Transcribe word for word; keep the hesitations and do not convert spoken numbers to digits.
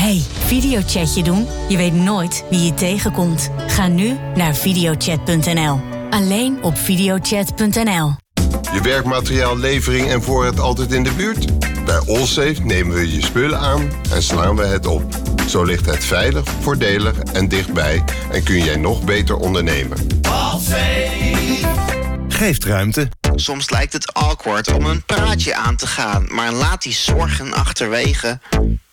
Hey, videochatje doen? Je weet nooit wie je tegenkomt. Ga nu naar videochat punt n l. Alleen op videochat punt n l. Je werkmateriaal, levering en voorraad altijd in de buurt? Bij Allsafe nemen we je spullen aan en slaan we het op. Zo ligt het veilig, voordelig en dichtbij en kun jij nog beter ondernemen. Allsafe geeft ruimte. Soms lijkt het awkward om een praatje aan te gaan, maar laat die zorgen achterwege.